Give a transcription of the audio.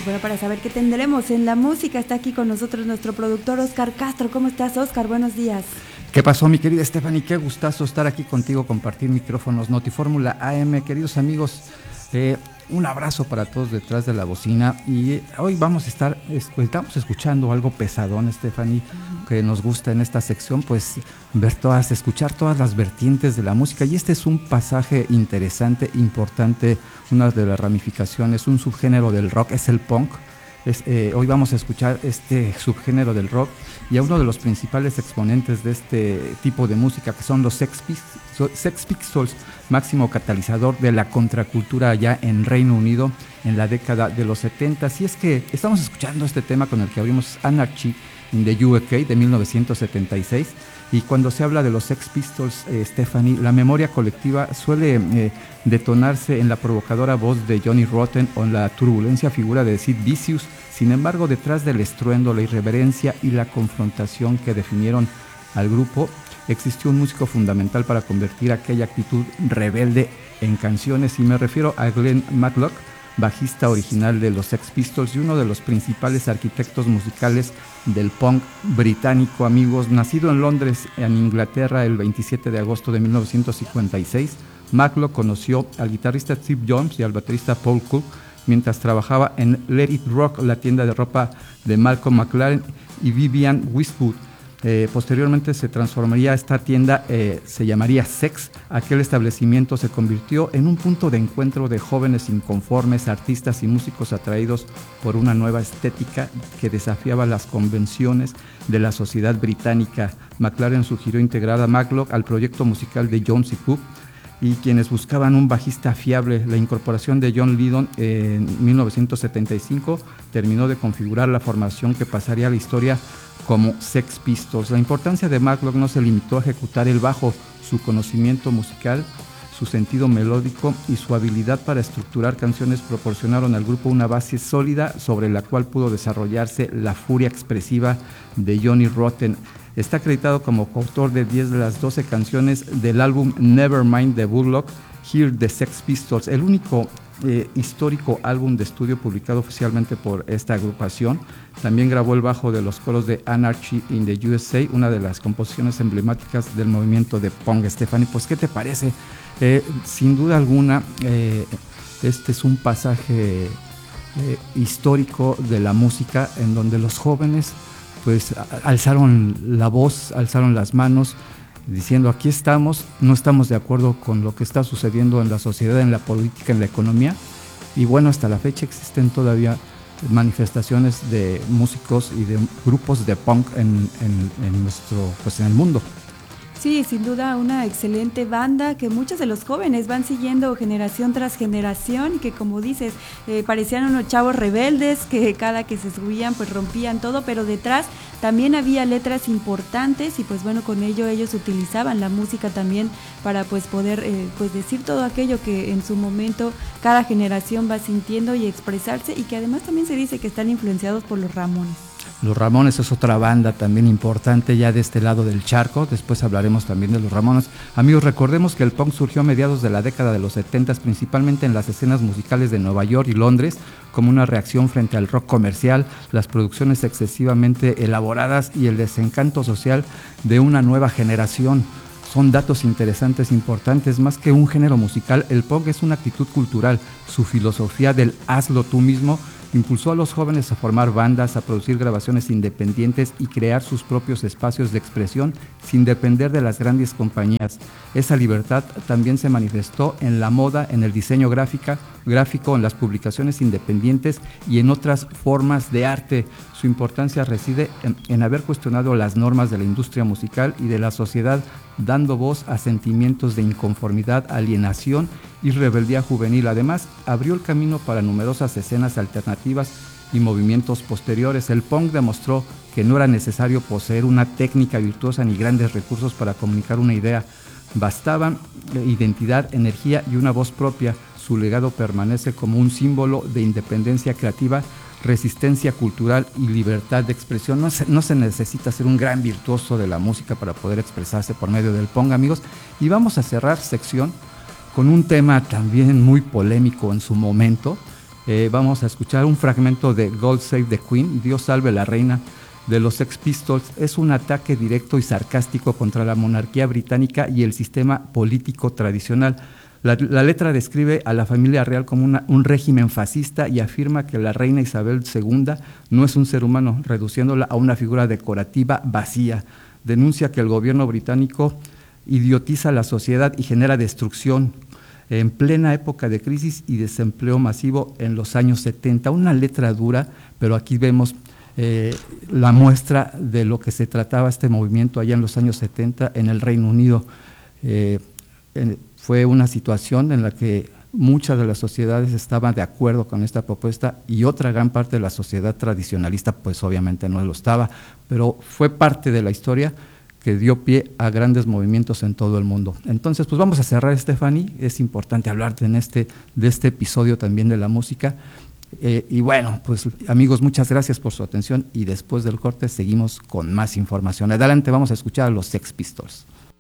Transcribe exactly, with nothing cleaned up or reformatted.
Bueno, para saber qué tendremos en la música, está aquí con nosotros nuestro productor Oscar Castro. ¿Cómo estás, Oscar? Buenos días. ¿Qué pasó, mi querida Stephanie? Qué gustazo estar aquí contigo, compartir micrófonos Notifórmula A M. Queridos amigos, eh, un abrazo para todos detrás de la bocina. Y hoy vamos a estar, estamos escuchando algo pesadón, Stephanie, uh-huh. que nos gusta en esta sección, pues ver todas, escuchar todas las vertientes de la música. Y este es un pasaje interesante, importante, una de las ramificaciones, un subgénero del rock, es el punk. Es, eh, hoy vamos a escuchar este subgénero del rock y a uno de los principales exponentes de este tipo de música, que son los Sex Pistols, Sex Pistols, máximo catalizador de la contracultura allá en Reino Unido en la década de los setenta. Y es que estamos escuchando este tema con el que abrimos, Anarchy in the U K, de mil novecientos setenta y seis. Y cuando se habla de los Sex Pistols, eh, Stephanie, la memoria colectiva suele eh, detonarse en la provocadora voz de Johnny Rotten o en la turbulencia figura de Sid Vicious. Sin embargo, detrás del estruendo, la irreverencia y la confrontación que definieron al grupo, existió un músico fundamental para convertir aquella actitud rebelde en canciones. Y me refiero a Glenn Matlock, bajista original de los Sex Pistols y uno de los principales arquitectos musicales del punk británico, amigos. Nacido en Londres, en Inglaterra, el veintisiete de agosto de mil novecientos cincuenta y seis, Matlock conoció al guitarrista Steve Jones y al baterista Paul Cook mientras trabajaba en Let It Rock, la tienda de ropa de Malcolm McLaren y Vivian Westwood. Eh, posteriormente se transformaría esta tienda, eh, se llamaría Sex. Aquel establecimiento se convirtió en un punto de encuentro de jóvenes inconformes, artistas y músicos atraídos por una nueva estética que desafiaba las convenciones de la sociedad británica. McLaren sugirió integrar a Matlock al proyecto musical de Jones y Cook, y quienes buscaban un bajista fiable. La incorporación de John Lydon en mil novecientos setenta y cinco terminó de configurar la formación que pasaría a la historia como Sex Pistols. La importancia de Matlock no se limitó a ejecutar el bajo. Su conocimiento musical, su sentido melódico y su habilidad para estructurar canciones proporcionaron al grupo una base sólida sobre la cual pudo desarrollarse la furia expresiva de Johnny Rotten. Está acreditado como coautor de diez de las doce canciones del álbum Nevermind de Bullock, Hear the Sex Pistols, el único eh, histórico álbum de estudio publicado oficialmente por esta agrupación. También grabó el bajo de los coros de Anarchy in the U S A, una de las composiciones emblemáticas del movimiento de punk. Stephanie, pues, ¿qué te parece? Eh, sin duda alguna, eh, este es un pasaje eh, histórico de la música en donde los jóvenes pues alzaron la voz, alzaron las manos, diciendo aquí estamos, no estamos de acuerdo con lo que está sucediendo en la sociedad, en la política, en la economía. Y bueno, hasta la fecha existen todavía manifestaciones de músicos y de grupos de punk en, en, en nuestro, pues en el mundo. Sí, sin duda una excelente banda que muchos de los jóvenes van siguiendo generación tras generación y que, como dices, eh, parecían unos chavos rebeldes que cada que se subían pues rompían todo, pero detrás también había letras importantes y pues bueno, con ello ellos utilizaban la música también para pues poder eh, pues decir todo aquello que en su momento cada generación va sintiendo y expresarse, y que además también se dice que están influenciados por los Ramones. Los Ramones es otra banda también importante ya de este lado del charco. Después hablaremos también de los Ramones. Amigos, recordemos que el punk surgió a mediados de la década de los setenta, principalmente en las escenas musicales de Nueva York y Londres, como una reacción frente al rock comercial, las producciones excesivamente elaboradas y el desencanto social de una nueva generación. Son datos interesantes, importantes. Más que un género musical, el punk es una actitud cultural. Su filosofía del hazlo tú mismo impulsó a los jóvenes a formar bandas, a producir grabaciones independientes y crear sus propios espacios de expresión sin depender de las grandes compañías. Esa libertad también se manifestó en la moda, en el diseño gráfica, gráfico, en las publicaciones independientes y en otras formas de arte. Su importancia reside en, en haber cuestionado las normas de la industria musical y de la sociedad, dando voz a sentimientos de inconformidad, alienación y rebeldía juvenil. Además, abrió el camino para numerosas escenas alternativas y movimientos posteriores. El punk demostró que no era necesario poseer una técnica virtuosa ni grandes recursos para comunicar una idea. Bastaban identidad, energía y una voz propia. Su legado permanece como un símbolo de independencia creativa, resistencia cultural y libertad de expresión. No se, no se necesita ser un gran virtuoso de la música para poder expresarse por medio del punk, amigos. Y vamos a cerrar sección con un tema también muy polémico en su momento, Eh, vamos a escuchar un fragmento de God Save the Queen, Dios salve la reina, de los Sex Pistols. Es un ataque directo y sarcástico contra la monarquía británica y el sistema político tradicional. La, la letra describe a la familia real como una, un régimen fascista y afirma que la reina Isabel segunda no es un ser humano, reduciéndola a una figura decorativa vacía. Denuncia que el gobierno británico idiotiza a la sociedad y genera destrucción en plena época de crisis y desempleo masivo en los años setenta. Una letra dura, pero aquí vemos eh, la muestra de lo que se trataba este movimiento allá en los años setenta en el Reino Unido. Eh, en, fue una situación en la que muchas de las sociedades estaban de acuerdo con esta propuesta y otra gran parte de la sociedad tradicionalista pues obviamente no lo estaba, pero fue parte de la historia que dio pie a grandes movimientos en todo el mundo. Entonces, pues vamos a cerrar, Stephanie. Es importante hablarte en este, de este episodio también de la música. Eh, y bueno, pues amigos, muchas gracias por su atención y después del corte seguimos con más información. Adelante, vamos a escuchar a los Sex Pistols.